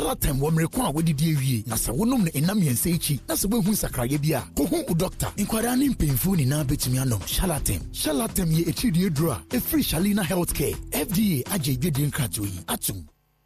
Shalatem wamrekwa wedidi ewie na se wonom ne enam yense echi na se wehu sakraye bia ko hu doctor inkwara ne mpemfu ni na betumi anom Shalatem ye echidi edura e free Shalina Healthcare FDA agegede nkrato yi atum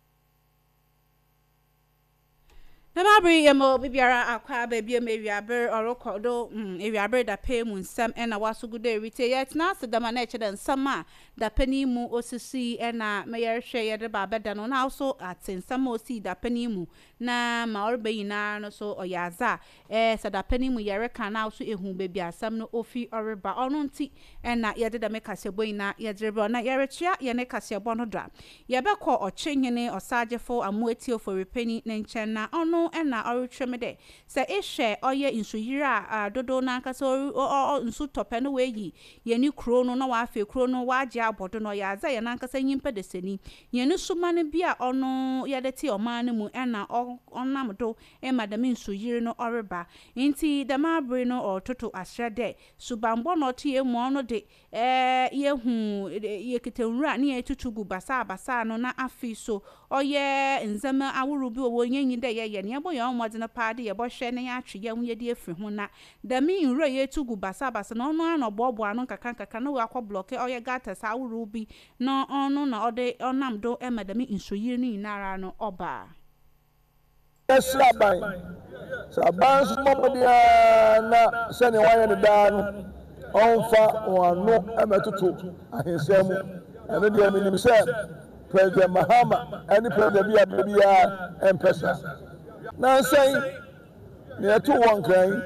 na mabri yemo bibiara akwa baby mewiaber orokodo ewiaber da pay mu nsam ena wasugude rite yet na sedama na eche den sama da pani mu osisi ena meyerhwe yede ba beda no na also atensam osi da pani mu na ma orbe yina no so oyaza sada pani mu yere kan na also ehu baby asam no ofi oreba ono nti ena yede da mekasebo yina yedrebe na yeretua yene kasebo no dra yebekọ ochenhene osagefo amuetio for repeni na nchen na ono ena orutwemede se ehwe oye insuyira dodo na nkasa nsu tope no weyi yeni kro no na wafe kro no waje abodo no yaza ye na nkasa nyimpe de seni yeni suma ne bia ono yedeti oman mu ena onamdo madam insuyire no oreba nti damabri no ototo asrede subambo no tie mu ono de yehu yekitenwura ne yetutugu basa no na afi so oye nzema awurubi owo nyenyi de ye ne bo yo modena paade ye bo hwe ne ya atwe ye hu ye de afri ho na dami nwura yetugu basa no no ano bobo ano kaka na we akọ bloke oye gata sa awurubi no ono na ode onamdo madam insuyire ni nara no oba Saban sumodia na sene waye ne da no onfa wano emetoto ahensemu ene de minim se President Mahama any president bia empesa na say ne to won kan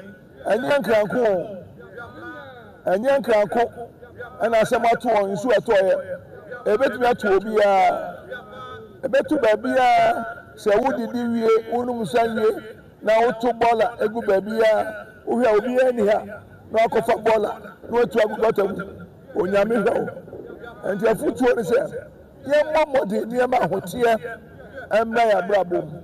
enyan kranko ana asema to won nsu ato ye ebetumi ato ebetu babia se wudidi wie unum sanye na woto bola egu babia ohia obi ani ha na akofa bola na otu agugota mu onyame hwo enti afutuo ni se ye momodi ni ma hotie emma ya brabom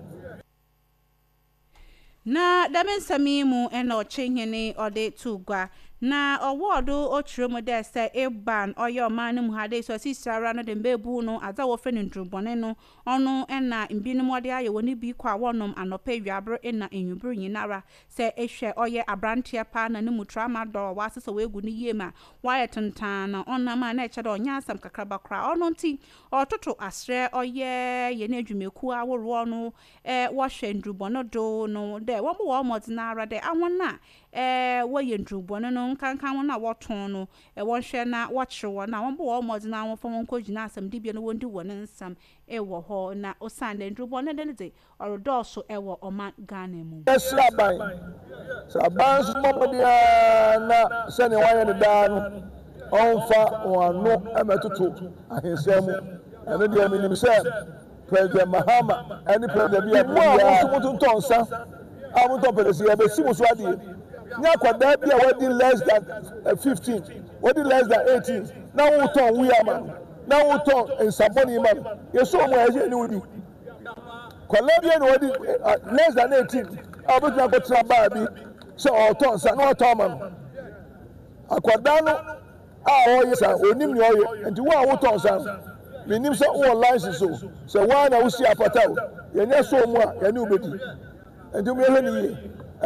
na damensami mu ena ochenhene ode tugwa na owodo ochiremu de se eban oyo man mu hade so sisara no de mbebu no aza wo fre ndrubone no ono ena mbinum ode aye woni bi kwa wonom anope wiabre ena enwubru nyinara se ehwe oye abrantia pa na ne mutrama do wasese wegu ni yema waye tentan na onama na eche do onya asam kakraba kra ono nti ototo asre oye ye na adwumeku aworo no wo hwe ndrubone do no de wo mo modinara de awona wo ye ndrubone no kankan na woton no won hwe na wo kyerewo na won bo modina won fo won kogina asam dibia no wondi won nsam ewo ho na osande ndrubo ne de orodoso ewo oma Ghana mu saban sumodia na sene waye ne da no onfa wano emetoto ahensemu ene de minim se President Mahama any president bia sumotonsa amuto pelesi be simuso ade nya kwada bia wadi less than 15 wadi less than 18 na wuton wiama na wuton ensaboni man yeso mo eje ni wudi Colombia no wadi less than 18 abutu akotra ba bi so oton sa no oton man akwada no oye sa onim ni oye enti wa wuton sa minim sa o license so wa na wusi apataw ye nya so mu a ye ni ubedi enti mo ye ni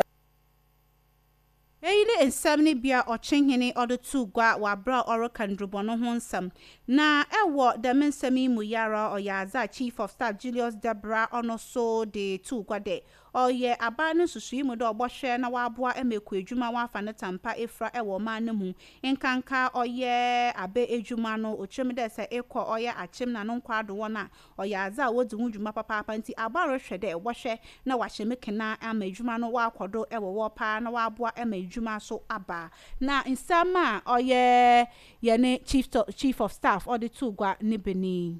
Eile ensamni bia ochenhene odotu gwa wabra orokandrubo no ho nsam na ewo demensami muyara oyaza Chief of Staff Julius Debra ono so de tu gwa de oye abanu susui mu de obohwe na waboa emeku edwuma wafa ne tampa efra ewo manemu nkanka oye abe edwuma no ochim de se ekọ oye achim na no nkwado wona oyaza wodi hudwuma papa panti abaro hwede obohwe na wahemekena ama edwuma no wakodo ewo wo pa na waboa ema edwuma so aba na nsama oye yene chief of staff or the two gwa nibeni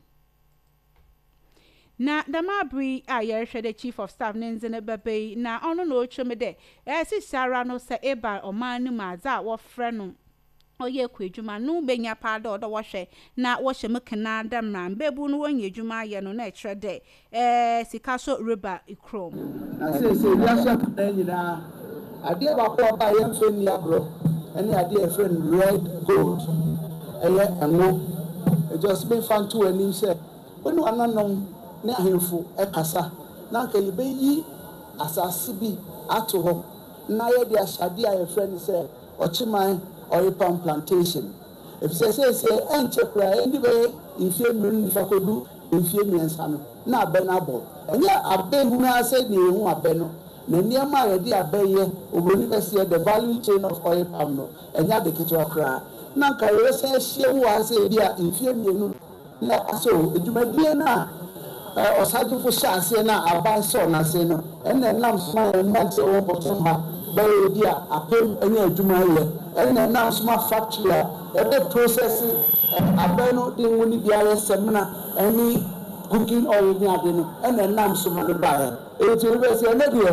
na damabri ayerhwe the chief of staff nenzene bebe na ono no ochomede sisara no se eba omanu maza wo frɛ no oye kwedwuma no benya pa do do wo hwe na wo hye mekena damra bebu no wanya edwuma ye no na ekre de sikaso river ikrom na se yasha na nyina ade ba ko ba ye feni abro ene ade e friend red gold eye eno e just been fun to any say onu ananom ne ahemfo ekasa na nka yɛbɛyi asase bi ato hɔ na yɛde ahyade a yɛfrɛ no sɛ ɔkyeman oil palm plantation efisɛ sɛ ɛnkyɛ koraa ɛndi bɛyɛ mfie mmiri nifa kodu mfie mmiɛnsa no na abɛ no abɔ ɛnyɛ abɛ hunu asɛ ne ɛhu abɛ no na nneɛma a yɛde abɛ yɛ obroni bɛseɛ the value chain of oil palm no ɛnyɛ ade ketewa koraa na nka yɛsɛ ahyia mu wɔ asɛ bi a mfie mmienu na asɛ adwumadie no a ɔsagyefo hyɛ aseɛ no a aba hyɛ ɔnase no ɛna ɛnam soma yɛnma sɛ wɔn bɔtɔ ha bɛyɛ bi a apem ɛnyɛ adwuma yɛ ɛna ɛnam soma factory a ɛbɛ process abɛ no de ngo ne biara sɛmina ɛne cooking oil ne ade no ɛna ɛnam soma no baeɛ ɛti bɛ sɛ ɛnɛ deɛ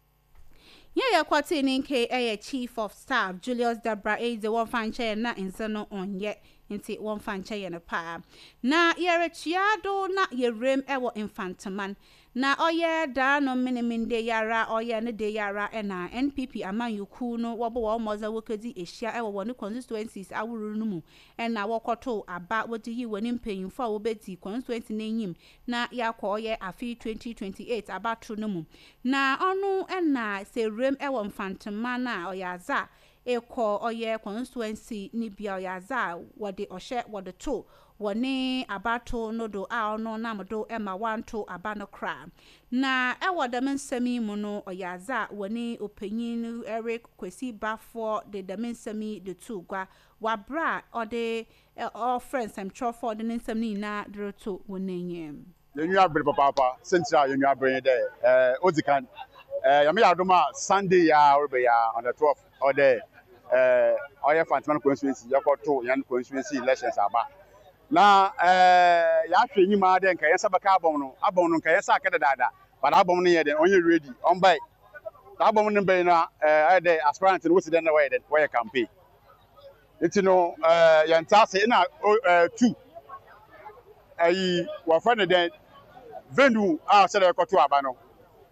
yeah, kwati ninke chief of staff Julius Dabra the one fanche na insano on yet inti one fanche na pa na yere chiado na yerem ewo infantaman na oye da no miniminde yara oye ne de yara ena NPP amanyuku no wobo wo moza wokedi ehia ewo woni constituencies awuru no mu ena wokoto aba wodi yi woni mpanyimfo a wobeti constituency n'enyim na yakọ oye afi 2028 abatru no mu na onu ena se rem ewo mfantaman na oyaza eko oye constituency ni bia oyaza wode ohye wode to woni abato no do a ono namdo ema wanto abano kra na ewo dem nsami mu no oyaza woni opanyin Eric Kwesi Bafo de dem nsami de tu gwa wabra ode all friends am trofo de nsami na droto wonanyem yenua bre papa sentra yenua bre de ozikan yame yadoma Sunday ya orbe ya on the 12th ode oye Fantaman constituency yakoto yan constituency elections aba na ya hwe nyima de nka yesa baka abon no nka yesa akada dada but abon no ye de onye ready on by abon no be na de aspirant no wisi de na we campaign enti no yantase na 2 ayi wa fa ne de venue a se de koto aba no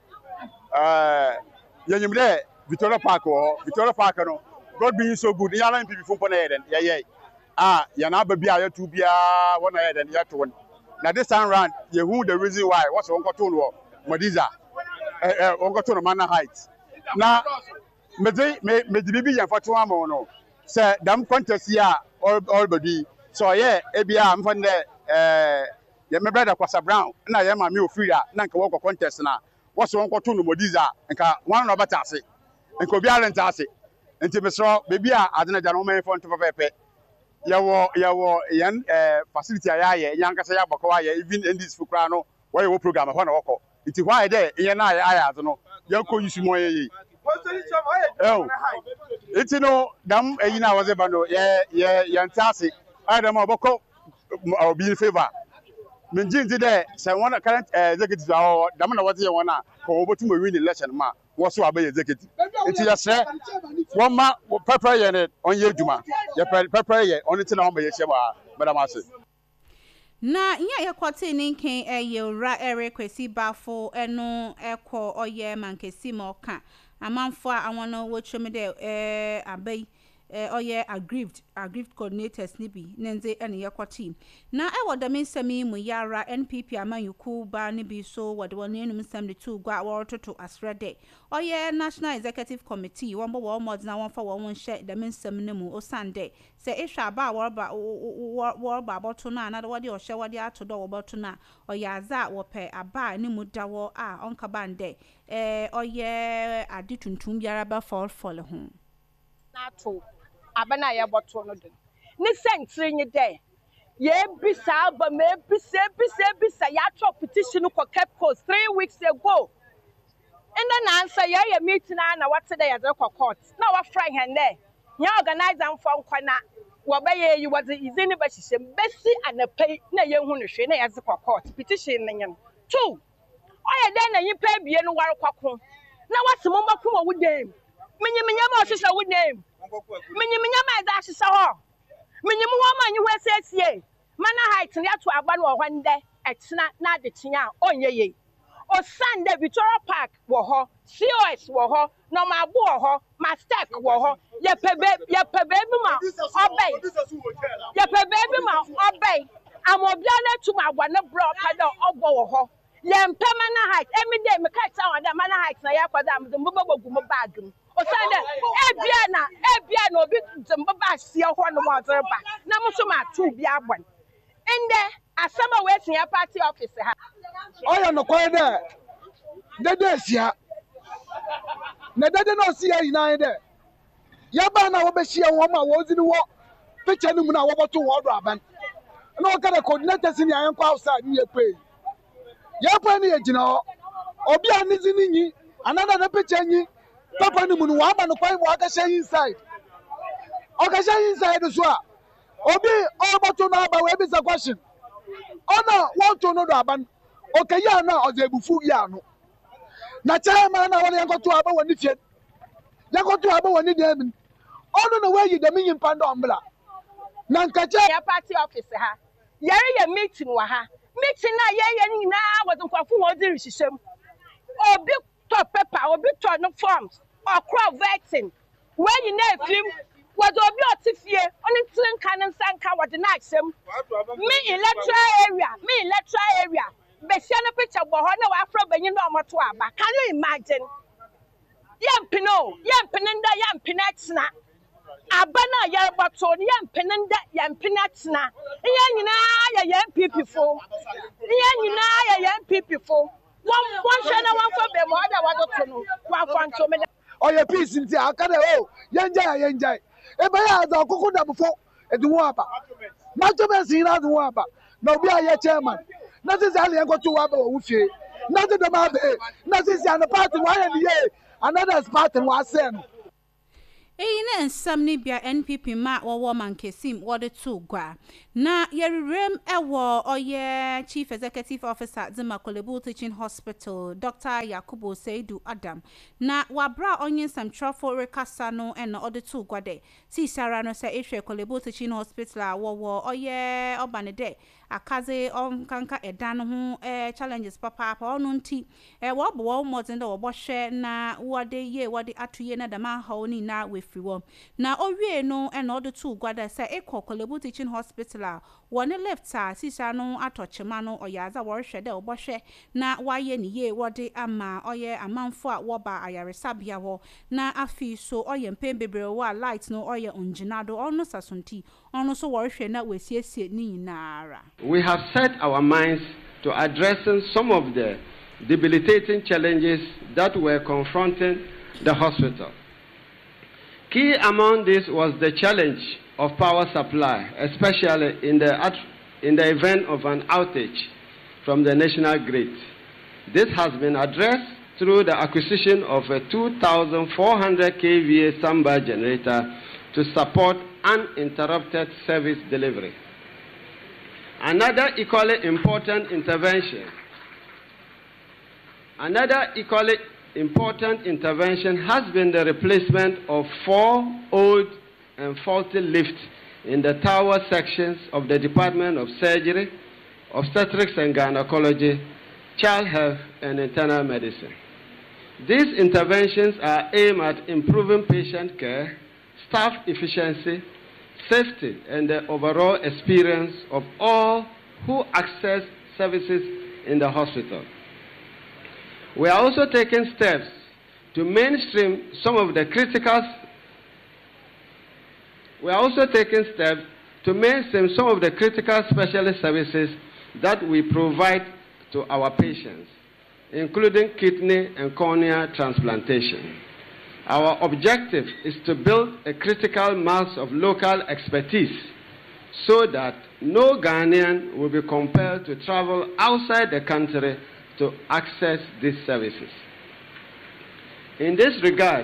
yenyim de Victoria Park no God being so good yala MPP fumpo na ye de ye yana babia ya tubia wona ya den ya to na this time round you who the reason why what's won koto no Modiza won koto no Manor Heights na me bi yan fato am no say dam contest ya all body so yeah ebia am fon de ya me brother Kwasa Brown na ya ma me ofiri a na nka wo contest na what's won koto no Modiza nka one no bata ase nka obi arent ase enti me so bebi a adena ja no me fon to pepe yawo yan facility ayaye yankasa ya bako aye even in this fukra no why wo program ho na woko iti why dey yen na aya azo no yanko yusu mo ye iti no dam eyi na waze ba no ye yantase adam oboko obi in favor menjinti de se wona current executive dam na waze ye wona ko obotum win election ma wo so abaye executive iti ya se won ma prepare ye ne onye adwuma ye prepare ye oni tina won ba ye shema madam ase na nya ye kwate ninken ye Eric Kwesi Bafo eno ekọ oye mankesi ma oka amanfo a awono wo twem de abai oye aggrieved coordinators ni bi nenze ene ye kwate na e woda mensami mu yara NPP amanyuku ba ni bi so wode woni enum sam de tu gwa wortoto asrede oye National Executive Committee won bo wo modna won fa won hye de mensam ne mu osande se ehwa ba worba boto na na wode ohye wode ato do woboto na oyaza wo pe aba ni mu dawo a onka bande oye ade tuntum biara ba fall ho nato abana ya boto no de ni sentre nyi de ye bisa ba me bisa ya chop petition ko Cape Coast 3 weeks ago and then answer ya meeting na what today ya ko court na wa fry hen there ya organize am for nkwana wo ba ye you was izini ba hihye besi anapai na ye hu no hwe na ya ko court petition nyen 2 oya den na yipa bie no war kwako na wasemo makum wo dem menyimenya ma ohwehwe wo dem menyimenya ma da hwehwe ho menyimu wo ma nyi ho asiesie Manor Heights ya to aba no ho nde etena na de tia onye ye Osande Victoria Park wo ho COS wo ho no ma bo wo ho Mastek wo ho ye pebe bi ma obey amobia na tu ma gwa ne bro pada ogbo wo ho Mana Heights, every day, me catch someone that Mana Heights, na yakwada, the Mubago bag. O Sunday, Ebiana, bit Zimbabwe, see a one more ba. Namusuma, 2 Biaban. And there, as summer waiting a party office. I am no quiet there. The ya. Na dede no see ya ina there. Yaba na wo be shia wo ma wo zini wo picture ni mu na wo boto wo do aban. Na o ka the coordinators ni ayen kwa outside ni epe. Ya pa ni ejina ho. Obi anizi ni nyi, anana na picture nyi. Papa ni mu no wa ma no kwa wo aka share inside. O ka share inside so a. Obi o boto na aba we be sa question. Ona wo to no do aban. O ka ya na o ze bufu ya no. Na chairman na wo yanko to aba woni fie. Yanko to aba woni dem. Ono no way the million pound umbrella. Nankacha Ya party office ha. Yare ya meeting wa ha. Meeting na ye nyina was nkwafo wo di rishishem. Obi to paper, obi to no forms. Or crowd vetting. When you know film was obi otifie, only tin kan nsanka what the night sem. Me electoral area. Besiano picture bo ho na wa afro banyin no moto aba. Can you imagine? Yampinenda yampinatsna. Abana ya bato yampinenda yampinatsna. Iya nyina ya MPP fo. One channel one for them other wa do no. Wa kwanto me. or your peace in the Akade. Oh, Yenjai. Ebaya as a cocoa before at the Wapa. Not to be seen as Wapa. No, be a chairman. Not as I go to Wapa Ufi. Not the Mabe. Not as an apartment 1 year. Another Spartan was sent. Eyina nsam ne bia NPP ma wo man kesim wo de to gwa na yerem ewo oye Chief Executive Officer Zima Kolebu Teaching Hospital Dr. Yakubu Seidu Adam na wabra onye nsam trafo rekasa no ena ode to gwa de si sara no se ehwe Kolebu Teaching Hospital wo oye obanede akaze kanka edan ho challenges papa ono nti wo bo modern de wo hwe na wode atuye na dama haoni na friwo na owie no e no do to gwada say ekọ Kolebu Teaching Hospital one left sisa no atochema no oyaza wo hwe de obohwe na waye ni ye wode ama oye amanfo a wo ba ayaresabia ho na afi so oye mpembebre wo light no oye onginado ono sasonti ono so wo hwe na wasiesie ni nyinara. We have set our minds to addressing some of the debilitating challenges that were confronting the hospital. Key among this was the challenge of power supply, especially in the event of an outage from the national grid. This has been addressed through the acquisition of a 2,400 kVA standby generator to support uninterrupted service delivery. Another equally important intervention has been the replacement of 4 old and faulty lifts in the tower sections of the Department of Surgery, Obstetrics and Gynecology, Child Health and Internal Medicine. These interventions are aimed at improving patient care, staff efficiency, safety, and the overall experience of all who access services in the hospital. We are also taking steps to mainstream some of the critical specialist services that we provide to our patients, including kidney and cornea transplantation. Our objective is to build a critical mass of local expertise so that no Ghanaian will be compelled to travel outside the country to access these services. In this regard,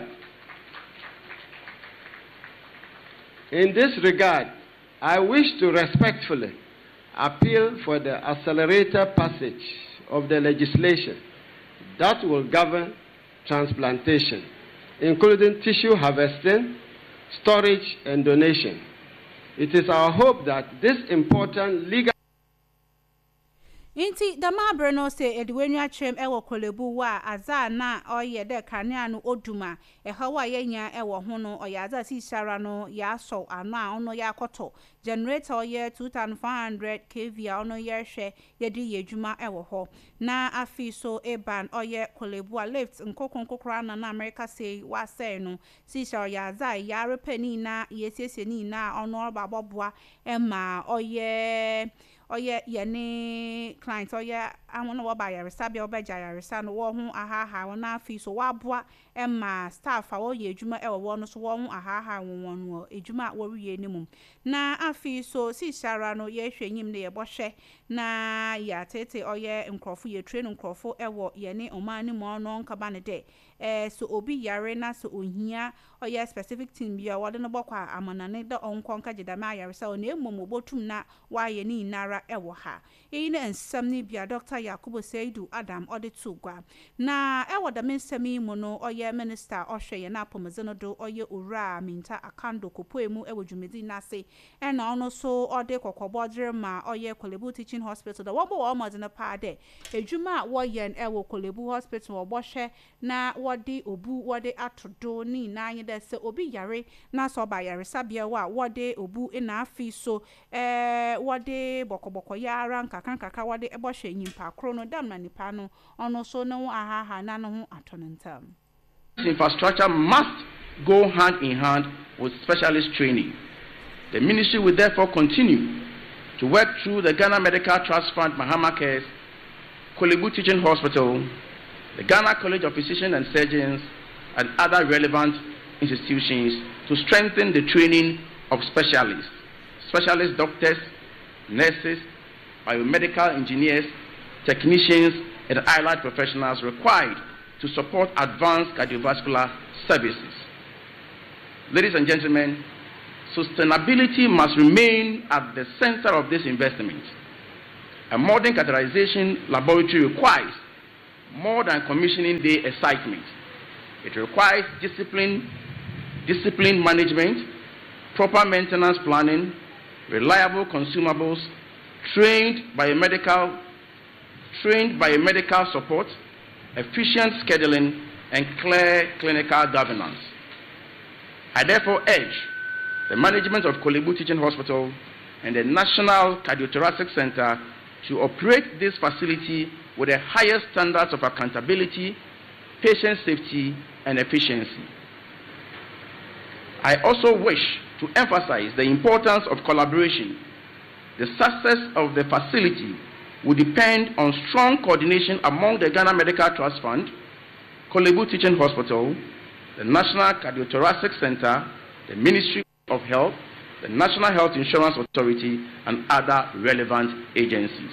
I wish to respectfully appeal for the accelerated passage of the legislation that will govern transplantation, including tissue harvesting, storage, and donation. It is our hope that this important legal Inti Enti da mabre no se edwenyu atwem ewo kolebu wa aza na oye de kanea no oduma hawa yenya ewo ho no oyaza si shara no ya so ano a ono ya koto generator oye 2500 kV a ono ye hwe yedi yedwuma ewo ho na afi so eban oye kolebu a lift nkokonkokra na America say wa say no si shara yaza ya repani na yesiesie ni na ono babobua ema oye yene client oye awon wo ba yaresa bia obeja yaresa no wo hu ahaha won afi so waboa ema staff a wo ye adwuma e wo no so wo hu ahaha won no adwuma wo wiye nimum na afi so si shara no ye hwenyim ne ye bohwe na ya tete oye nkrofo ye train nkrofo e wo yene omani mo no nkaba ne de so obi yare na so ohia oye specific team bia wo de no bokwa amanane de onkonka jedama yaresa o na emom obotum na wa ye ni nara ewo ha ina ensam ni bia Dr. Yakubu Seidu Adam auditu gwa na ewo da mensami mu no oye minister ohwe na pomazeno do oye ura minta akando kopoemu ewo dwumedi na se na ono so ode kokobodre ma oye Kolebu Teaching Hospital da wo wo modena pa de edwuma wo yen ewo Kolebu Hospital wo bohwe na wode obu wode atodo ni na anye de se obi yare na so ba yare sabia wa wode obu ina afi so wode bokoboko yara nkaka wode ebohwe nyimpa kro no dam na nipa no ono so no ahaha na no ho atonentam. Infrastructure must go hand in hand with specialist training. The ministry will therefore continue to work through the Ghana Medical Trust Fund Mahama Cares, Kolebu Teaching Hospital, the Ghana College of Physicians and Surgeons, and other relevant institutions to strengthen the training of specialist doctors, nurses, biomedical engineers, technicians, and allied professionals required to support advanced cardiovascular services. Ladies and gentlemen, sustainability must remain at the center of this investment. A modern catheterization laboratory requires more than commissioning day excitement. It requires disciplined management, proper maintenance planning, reliable consumables, trained biomedical support, efficient scheduling, and clear clinical governance. I therefore urge the management of Kolebu Teaching Hospital and the National Cardiothoracic Center to operate this facility with the highest standards of accountability, patient safety, and efficiency. I also wish to emphasize the importance of collaboration. The success of the facility will depend on strong coordination among the Ghana Medical Trust Fund, Kolebu Teaching Hospital, the National Cardiothoracic Center, the Ministry of Health, the National Health Insurance Authority, and other relevant agencies.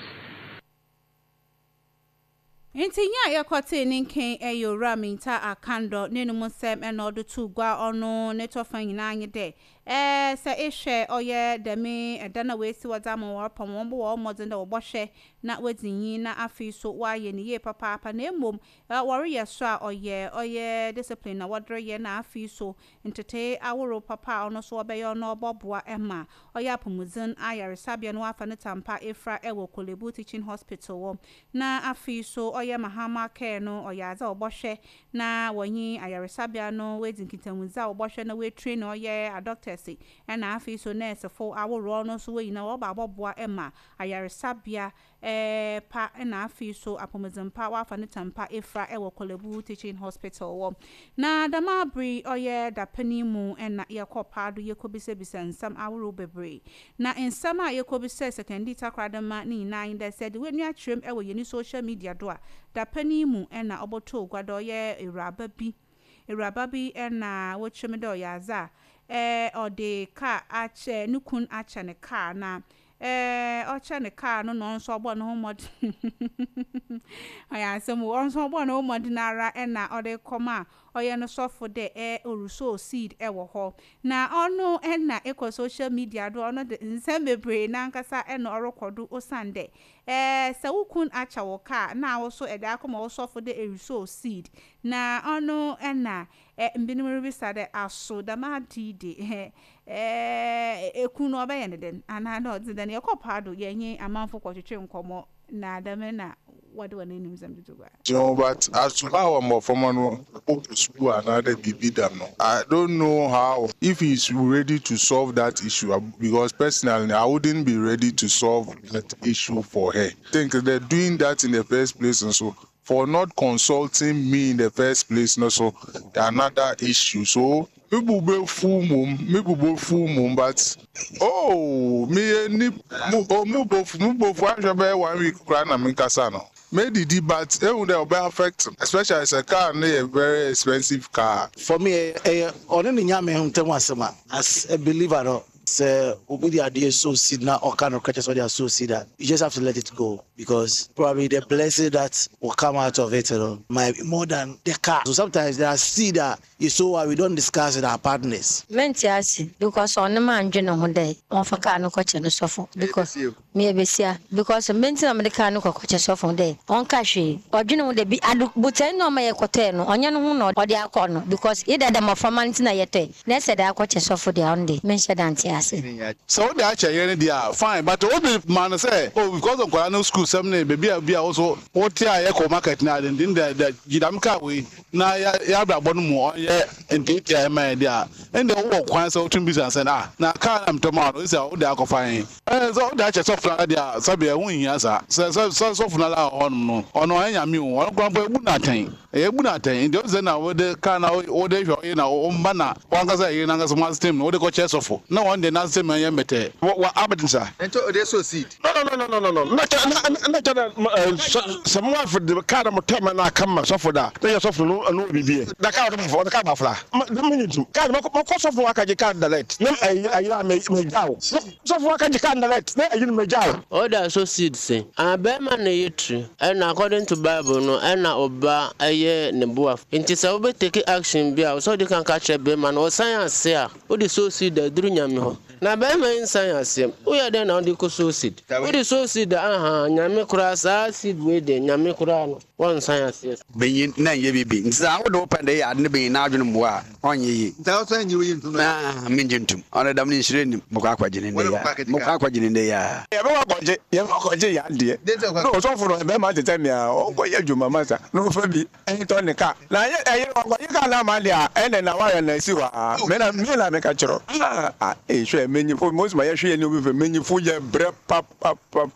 Intinya yakote ninken eyora minta akando nenu musem enodo tu gwa ono neto fanyina anye de se ehwe oye demi edana wesi wadamo warpa mombo wo modern da wobohwe na wadinyi na afi so waye ne ye papa na emom wori yeso a oye discipline na wadre ye na afi so ntete aworo papa ono so obeyo no oboboa ema oye apomuzin ayare sabia no afa ne tampa efra ewo Kolebu Teaching Hospital wo na afi so oye Mahama Care no oyaza obohwe na wanyi ayare sabia no wedinkintamuza obohwe na we train oye a doctor si na afi so nurse for aworo no so we na obaboboa ema ayare sabia pa na afi so apomuzimpa wafa ne tampa efra ewo Kolebu Teaching Hospital wo na damabri oye dapani mu na yekopa do yekobise nsam aworo bebre na nsam a yekobise secondary takradama ni 9 that said we nua trem ewo yeni social media do a dapani mu na oboto gwado ye eraba bi na wo twem do yaza ode ka ache nukun ache ne ka na ocha ne car no nso ogbo no mod aya asem wo nso ogbo no mod nara na ode koma oye no sofo de oruso seed wo ho na ono na eko social media do ono de nsembebre na nkasa na orokodo osande se wukun acha wo car na wo so ede akoma wo sofo de oruso seed na ono na mbinimiri bisade aso da ma dide ekunu obeye ne den ana na odide ne yakopado yenye amanfo kwotwetwe nkomo na damena what do name them to go. No, but as to how I'm from school another BB them. I don't know how if he's ready to solve that issue because personally I wouldn't be ready to solve that issue for her. I think they're doing that in the first place and so for not consulting me in the first place, no, so another issue. So people be full moon, but move 1 week crying and Kasano. Maybe the but it would affect, especially as a car, a very expensive car. For me, only Nyame as a believer. Say, the idea so seed now or kind of catches what they are so seed that you just have to let it go because probably the blessing that will come out of it might be more than the car. So sometimes there are seed that you saw why we don't discuss with our partners. Mentiasi because on the man you know day on for car no coach no suffer because maybe see because menti na medical no coach suffer day on kashi or you know they be buten no my kote no onya no no or dia kono because either them from na yete na said I coach suffer there on day mention that. So they actually they are fine, but what the man say, because of Guano school, some baby also what eco market now, and then the Jidamka we now Yabra Bonumo, and take their man there, and the whole quite so to business and now can't tomorrow is all they are fine. So that's a soft idea, Sabia win yes, so soft on any mu, one grandpa would not think. A would not think, those then now the can all day in our own banner, one can say in Angas team, or the coaches of no one. The Nancy Mayamete. What happened, sir? And they so seed. No. Not someone for the card of Temana come for that. They are soft no BB. The card for the Cabafla. The minute. Card cost of work at the let. No, I may go. So work at the candidate. I didn't make out. All the so seed say. I bear man a tree. And according to Bible, no, and now Oba a year Nebuaf. It is over take action be out so they can catch a bearman or science say. What is so seed the Drunyam? Na be man science we are then on the so seed we the so seed nyame kura sa seed we de nyame kura no one science yes be na ye bibi nza wo do pande ya ne be na adwene mo a onye yi nza so anyi we ntum na minjintum ona dam ni shire ni mo kwa kwagine ne ya mo kwa kwagine ne ya ye be wa kwaje ya de no so for be ma tete me a o ko ye dwuma masa no fa bi en to ne ka na ye wa ye ka na ma le a en na wa ya na si wa me na me ka chiro hwe many for most my share no be many for your bread papa.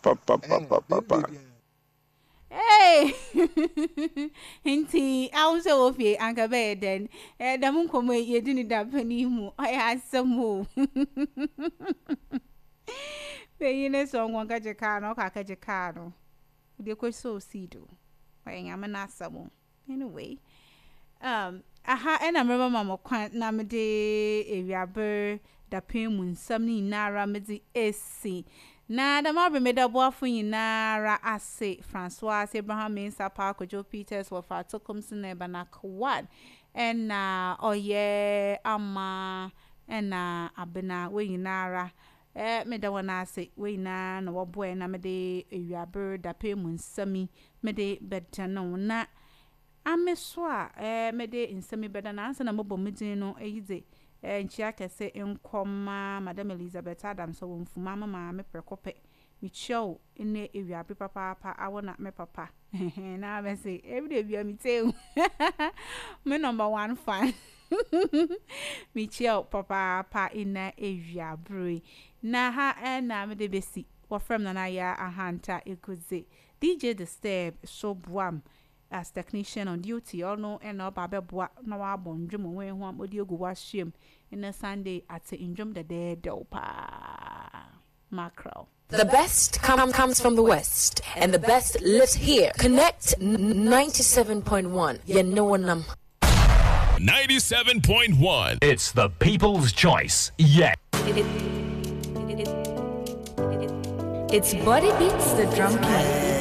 Hey, Hinty, I was so off here, Uncle Baden, and the moon come you didn't have any more. I had some more. Paying song one Gajacano, Cacajacano. They could so see do. Why I'm an assable. Anyway, and I remember Mamma Quant Namade, a yabber. Da pemun samni nara medi esi na da ma be meda boafo nyinara ase Francois Abraham Mensa Park Joe Peters wa Fatokomson e Banakwad na oye ama na abena we nyinara meda wona ase we nyina na wo boy na mede ewiaber da pemun sami mede bedano na ameso a mede insami bedana ansa na mobo medin no eyize Nchiaka say nkoma Madam Elizabeth Adams so mfuma mama me prekope mi show in area papa I wanna me papa na me say every day be me tell me number 1 fan mi show papa in area bro na ha na me de besi wo from na ya ahanta ekuze DJ The Step so buam as technician on duty or no and no baba boa no abon dwom we ho amodi ogu washem in a Sunday at the injum the dead dopa macro. The best comes from the West, and the best lives here. Connect 97.1. You know what 97.1. It's the people's choice. Yeah. It's Body Beats the Drum King.